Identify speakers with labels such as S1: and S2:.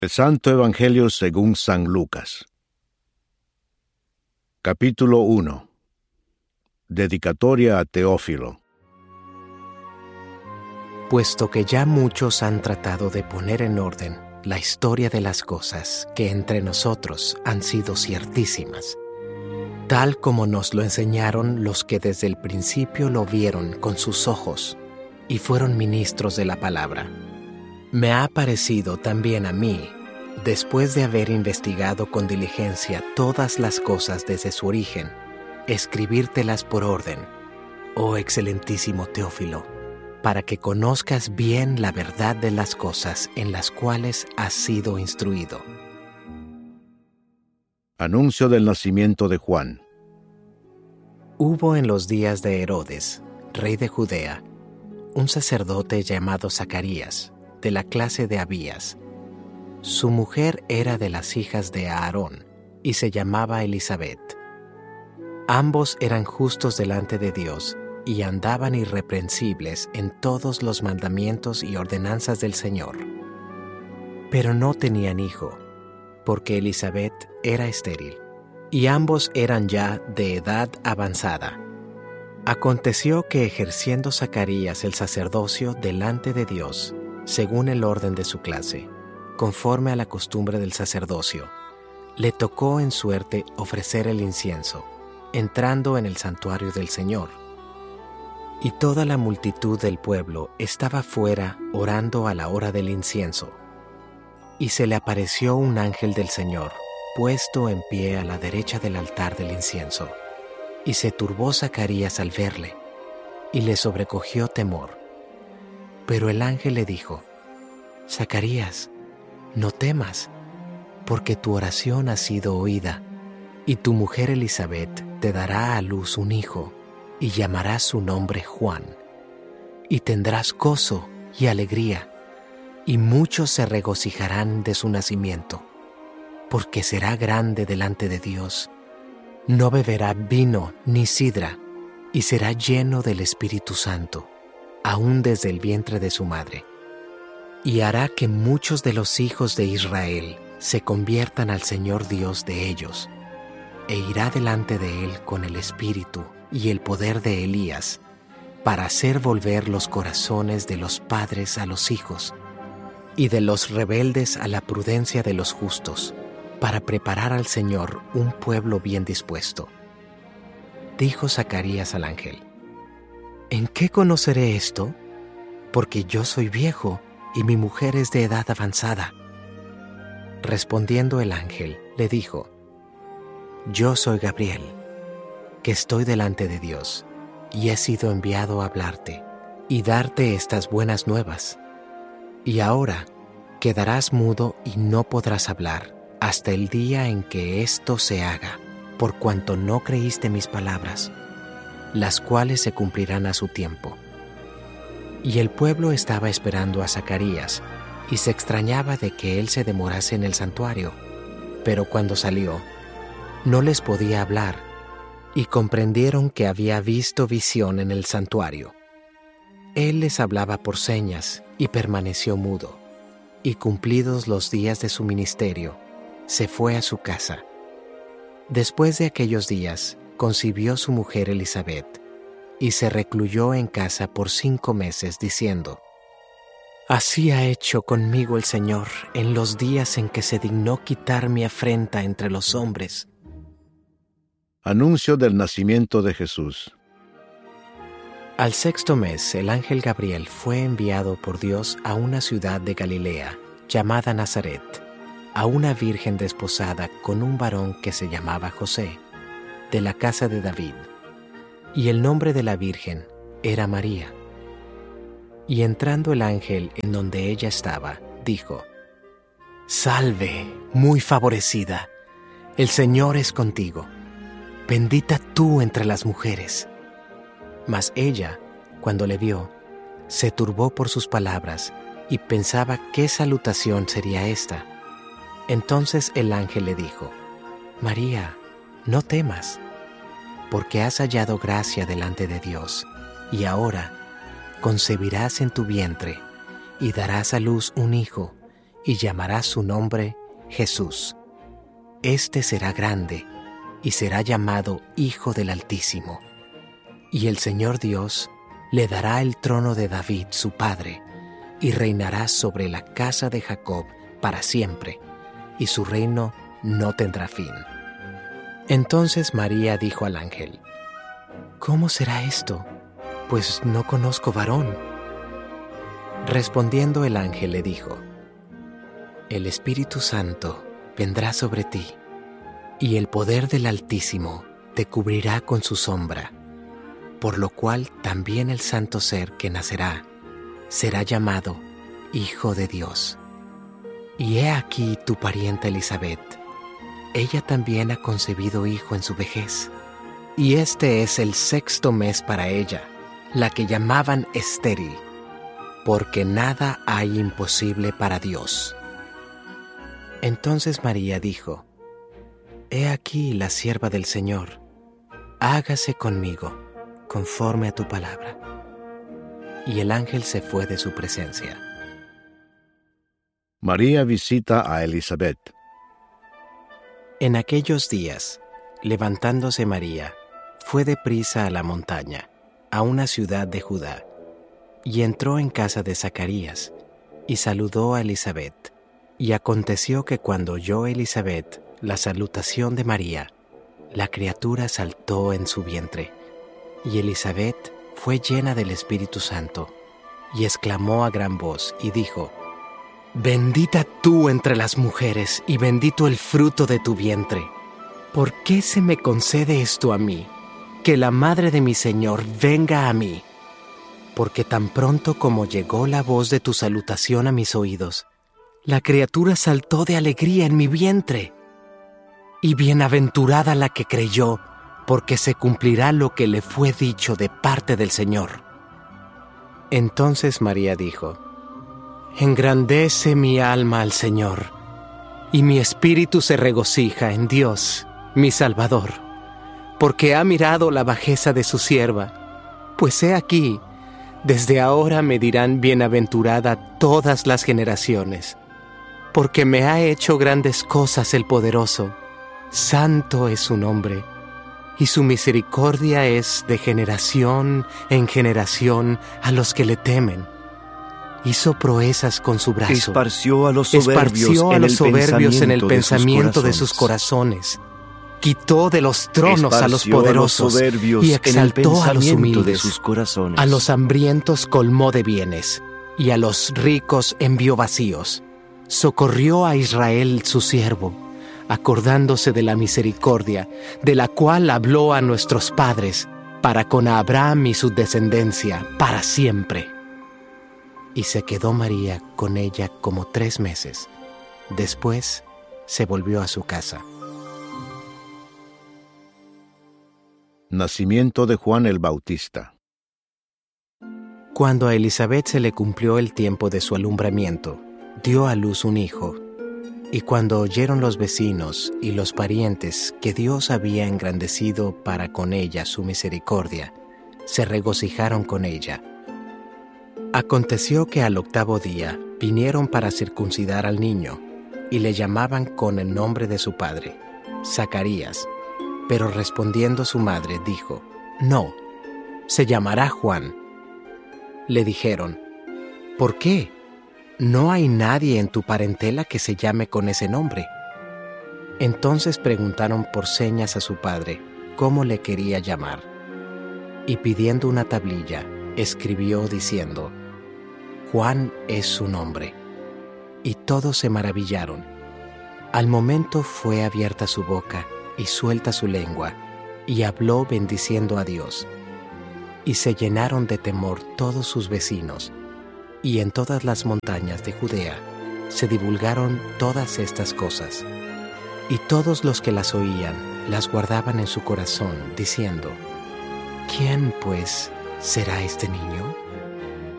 S1: El Santo Evangelio según San Lucas. Capítulo 1. Dedicatoria a Teófilo.
S2: Puesto que ya muchos han tratado de poner en orden la historia de las cosas que entre nosotros han sido ciertísimas, tal como nos lo enseñaron los que desde el principio lo vieron con sus ojos y fueron ministros de la palabra, me ha parecido también a mí, después de haber investigado con diligencia todas las cosas desde su origen, escribírtelas por orden, oh excelentísimo Teófilo, para que conozcas bien la verdad de las cosas en las cuales has sido instruido.
S1: Anuncio del nacimiento de Juan.
S2: Hubo en los días de Herodes, rey de Judea, un sacerdote llamado Zacarías, de la clase de Abías. Su mujer era de las hijas de Aarón, y se llamaba Elisabet. Ambos eran justos delante de Dios, y andaban irreprensibles en todos los mandamientos y ordenanzas del Señor. Pero no tenían hijo, porque Elisabet era estéril, y ambos eran ya de edad avanzada. Aconteció que ejerciendo Zacarías el sacerdocio delante de Dios, según el orden de su clase, conforme a la costumbre del sacerdocio, le tocó en suerte ofrecer el incienso, entrando en el santuario del Señor. Y toda la multitud del pueblo estaba fuera orando a la hora del incienso. Y se le apareció un ángel del Señor, puesto en pie a la derecha del altar del incienso. Y se turbó Zacarías al verle, y le sobrecogió temor. Pero el ángel le dijo: Zacarías, no temas, porque tu oración ha sido oída, y tu mujer Elisabet te dará a luz un hijo, y llamarás su nombre Juan. Y tendrás gozo y alegría, y muchos se regocijarán de su nacimiento, porque será grande delante de Dios. No beberá vino ni sidra, y será lleno del Espíritu Santo, aún desde el vientre de su madre. Y hará que muchos de los hijos de Israel se conviertan al Señor Dios de ellos, e irá delante de él con el Espíritu y el poder de Elías, para hacer volver los corazones de los padres a los hijos, y de los rebeldes a la prudencia de los justos, para preparar al Señor un pueblo bien dispuesto. Dijo Zacarías al ángel: ¿En qué conoceré esto? Porque yo soy viejo, y mi mujer es de edad avanzada. Respondiendo el ángel, le dijo: Yo soy Gabriel, que estoy delante de Dios, y he sido enviado a hablarte y darte estas buenas nuevas. Y ahora quedarás mudo y no podrás hablar hasta el día en que esto se haga, por cuanto no creíste mis palabras, las cuales se cumplirán a su tiempo. Y el pueblo estaba esperando a Zacarías, y se extrañaba de que él se demorase en el santuario. Pero cuando salió, no les podía hablar, y comprendieron que había visto visión en el santuario. Él les hablaba por señas, y permaneció mudo. Y cumplidos los días de su ministerio, se fue a su casa. Después de aquellos días, concibió su mujer Elisabet, y se recluyó en casa por 5 meses, diciendo: Así ha hecho conmigo el Señor en los días en que se dignó quitar mi afrenta entre los hombres.
S1: Anuncio del nacimiento de Jesús.
S2: Al 6º mes, el ángel Gabriel fue enviado por Dios a una ciudad de Galilea, llamada Nazaret, a una virgen desposada con un varón que se llamaba José, de la casa de David, y el nombre de la virgen era María. Y entrando el ángel en donde ella estaba, dijo: Salve, muy favorecida, el Señor es contigo, bendita tú entre las mujeres. Mas ella, cuando le vio, se turbó por sus palabras y pensaba qué salutación sería esta. Entonces el ángel le dijo: María, no temas, porque has hallado gracia delante de Dios, y ahora concebirás en tu vientre, y darás a luz un hijo, y llamará su nombre Jesús. Este será grande y será llamado Hijo del Altísimo. Y el Señor Dios le dará el trono de David su padre, y reinará sobre la casa de Jacob para siempre, y su reino no tendrá fin. Entonces María dijo al ángel: ¿Cómo será esto? Pues no conozco varón. Respondiendo el ángel le dijo: El Espíritu Santo vendrá sobre ti, y el poder del Altísimo te cubrirá con su sombra, por lo cual también el santo ser que nacerá será llamado Hijo de Dios. Y he aquí tu parienta Elisabet. Ella también ha concebido hijo en su vejez, y este es el 6º mes para ella, la que llamaban estéril, porque nada hay imposible para Dios. Entonces María dijo: He aquí la sierva del Señor, hágase conmigo conforme a tu palabra. Y el ángel se fue de su presencia.
S1: María visita a Elisabet.
S2: En aquellos días, levantándose María, fue deprisa a la montaña, a una ciudad de Judá, y entró en casa de Zacarías, y saludó a Elisabet. Y aconteció que cuando oyó Elisabet la salutación de María, la criatura saltó en su vientre, y Elisabet fue llena del Espíritu Santo, y exclamó a gran voz, y dijo: Bendita tú entre las mujeres, y bendito el fruto de tu vientre. ¿Por qué se me concede esto a mí? Que la madre de mi Señor venga a mí. Porque tan pronto como llegó la voz de tu salutación a mis oídos, la criatura saltó de alegría en mi vientre. Y bienaventurada la que creyó, porque se cumplirá lo que le fue dicho de parte del Señor. Entonces María dijo: Engrandece mi alma al Señor, y mi espíritu se regocija en Dios, mi Salvador, porque ha mirado la bajeza de su sierva. Pues he aquí, desde ahora me dirán bienaventurada todas las generaciones, porque me ha hecho grandes cosas el poderoso. Santo es su nombre, y su misericordia es de generación en generación a los que le temen. Hizo proezas con su brazo.
S3: Esparció a los soberbios
S2: en el pensamiento de sus corazones. Quitó de los tronos a los poderosos y exaltó a los humildes. A los hambrientos colmó de bienes, y a los ricos envió vacíos. Socorrió a Israel su siervo, acordándose de la misericordia, de la cual habló a nuestros padres, para con Abraham y su descendencia, para siempre. Y se quedó María con ella como 3 meses. Después se volvió a su casa.
S1: Nacimiento de Juan el Bautista.
S2: Cuando a Elisabet se le cumplió el tiempo de su alumbramiento, dio a luz un hijo. Y cuando oyeron los vecinos y los parientes que Dios había engrandecido para con ella su misericordia, se regocijaron con ella. Aconteció que al 8º día vinieron para circuncidar al niño, y le llamaban con el nombre de su padre, Zacarías. Pero respondiendo su madre dijo: No, se llamará Juan. Le dijeron: ¿Por qué? No hay nadie en tu parentela que se llame con ese nombre. Entonces preguntaron por señas a su padre cómo le quería llamar. Y pidiendo una tablilla, escribió diciendo: Juan es su nombre. Y todos se maravillaron. Al momento fue abierta su boca y suelta su lengua, y habló bendiciendo a Dios. Y se llenaron de temor todos sus vecinos, y en todas las montañas de Judea se divulgaron todas estas cosas. Y todos los que las oían las guardaban en su corazón, diciendo: ¿Quién, pues, será este niño?